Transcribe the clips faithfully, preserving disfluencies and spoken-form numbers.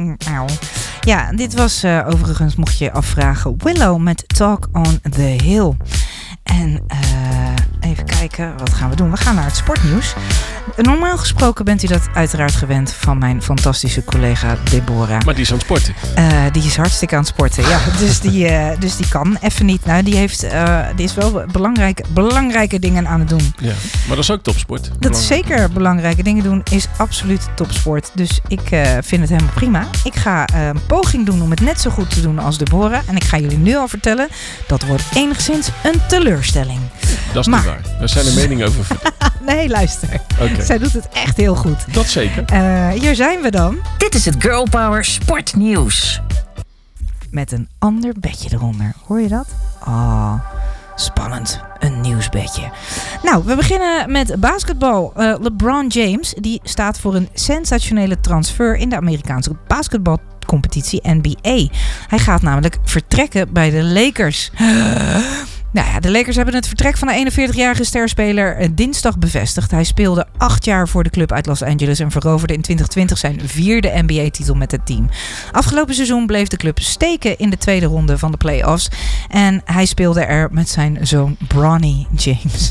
Auw. Ja, dit was uh, overigens, mocht je je afvragen, Willow met Talk on the Hill. En uh, even kijken, wat gaan we doen? We gaan naar het sportnieuws. Normaal gesproken bent u dat uiteraard gewend van mijn fantastische collega Deborah. Maar die is aan het sporten. Uh, die is hartstikke aan het sporten, ja. Dus die, uh, dus die kan even niet. Nou, die, heeft, uh, die is wel belangrijke, belangrijke dingen aan het doen. Ja, maar dat is ook topsport. Dat is zeker belangrijke dingen doen, is absoluut topsport. Dus ik uh, vind het helemaal prima. Ik ga uh, een poging doen om het net zo goed te doen als Deborah. En ik ga jullie nu al vertellen, dat wordt enigszins een teleurstelling. Dat is maar, niet waar. Daar zijn de meningen over. Nee, luister. Okay. Zij doet het echt heel goed. Dat zeker. Uh, hier zijn we dan. Dit is het Girl Power Sportnieuws. Met een ander bedje eronder. Hoor je dat? Ah, oh, spannend. Een nieuwsbedje. Nou, we beginnen met basketbal. Uh, LeBron James, die staat voor een sensationele transfer in de Amerikaanse basketbalcompetitie N B A. Hij gaat namelijk vertrekken bij de Lakers. Nou ja, de Lakers hebben het vertrek van de eenenveertigjarige sterspeler dinsdag bevestigd. Hij speelde acht jaar voor de club uit Los Angeles en veroverde in twintig twintig zijn vierde N B A-titel met het team. Afgelopen seizoen bleef de club steken in de tweede ronde van de play-offs. En hij speelde er met zijn zoon Bronny James.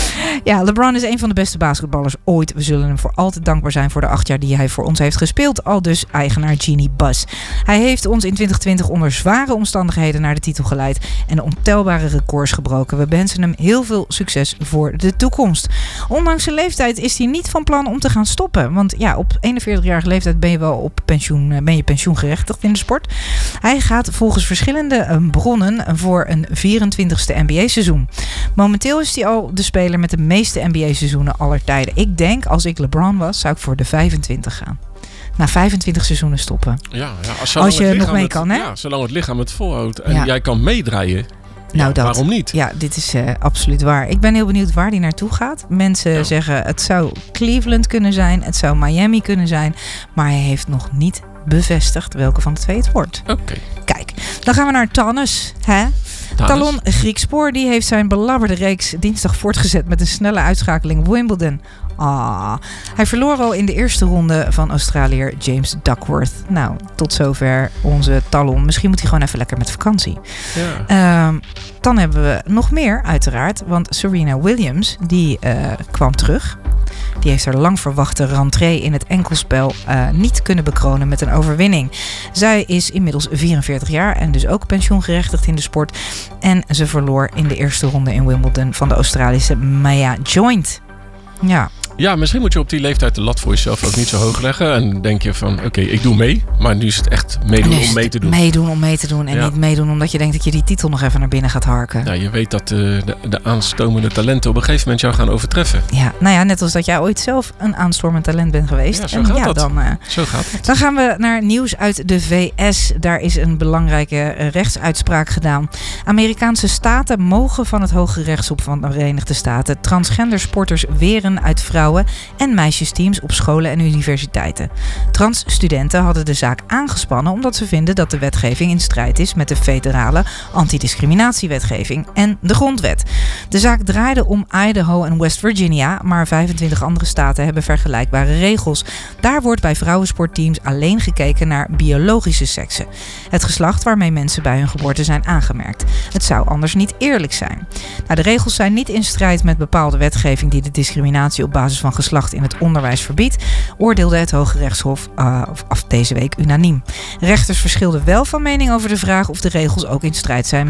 Ja, LeBron is een van de beste basketballers ooit. We zullen hem voor altijd dankbaar zijn voor de acht jaar die hij voor ons heeft gespeeld. Al dus eigenaar Jeanie Buss. Hij heeft ons in twintig twintig onder zware omstandigheden naar de titel geleid en ontelbare records gebroken. We wensen hem heel veel succes voor de toekomst. Ondanks zijn leeftijd is hij niet van plan om te gaan stoppen. Want ja, op eenenveertigjarige leeftijd ben je wel op pensioen, ben je pensioengerechtigd in de sport. Hij gaat volgens verschillende bronnen voor een vierentwintigste N B A-seizoen. Momenteel is hij al de speler met de meeste N B A-seizoenen aller tijden. Ik denk, als ik LeBron was, zou ik voor de vijfentwintig gaan. Na vijfentwintig seizoenen stoppen. Ja, ja, als, als je nog mee het, kan, hè? Ja, zolang het lichaam het volhoudt en ja. jij kan meedraaien. Nou, ja, dat, waarom niet? Ja, dit is uh, absoluut waar. Ik ben heel benieuwd waar die naartoe gaat. Mensen ja. zeggen, het zou Cleveland kunnen zijn, het zou Miami kunnen zijn, maar hij heeft nog niet bevestigd welke van de twee het wordt. Oké. Okay. Kijk, dan gaan we naar Tannis, hè? Talon Griekspoor die heeft zijn belabberde reeks dinsdag voortgezet met een snelle uitschakeling Wimbledon. Ah, hij verloor al in de eerste ronde van Australiër James Duckworth. Nou, tot zover onze Talon. Misschien moet hij gewoon even lekker met vakantie. Ja. Um, dan hebben we nog meer uiteraard, want Serena Williams die uh, kwam terug. Die heeft haar lang verwachte rentree in het enkelspel uh, niet kunnen bekronen met een overwinning. Zij is inmiddels vierenveertig jaar en dus ook pensioengerechtigd in de sport. En ze verloor in de eerste ronde in Wimbledon van de Australische Maya Joint. Ja. Ja, misschien moet je op die leeftijd de lat voor jezelf ook niet zo hoog leggen. En denk je van, oké, okay, ik doe mee. Maar nu is het echt meedoen om mee te doen. Meedoen om mee te doen. En ja. niet meedoen omdat je denkt dat je die titel nog even naar binnen gaat harken. Ja, je weet dat uh, de, de aanstomende talenten op een gegeven moment jou gaan overtreffen. Ja, nou ja, net als dat jij ooit zelf een aanstormend talent bent geweest. Ja, zo en gaat ja, dat. Dan, uh, zo gaat het. Dan gaan we naar nieuws uit de V S. Daar is een belangrijke uh, rechtsuitspraak gedaan. Amerikaanse staten mogen van het Hoge Rechtshof van de Verenigde Staten transgender sporters weren uit vrouwen en meisjesteams op scholen en universiteiten. Transstudenten hadden de zaak aangespannen omdat ze vinden dat de wetgeving in strijd is met de federale antidiscriminatiewetgeving en de grondwet. De zaak draaide om Idaho en West Virginia, maar vijfentwintig andere staten hebben vergelijkbare regels. Daar wordt bij vrouwensportteams alleen gekeken naar biologische seksen. Het geslacht waarmee mensen bij hun geboorte zijn aangemerkt. Het zou anders niet eerlijk zijn. Nou, de regels zijn niet in strijd met bepaalde wetgeving die de discriminatie op basis van geslacht in het onderwijs verbiedt, oordeelde het Hoge Rechtshof uh, af deze week unaniem. Rechters verschilden wel van mening over de vraag of de regels ook in strijd zijn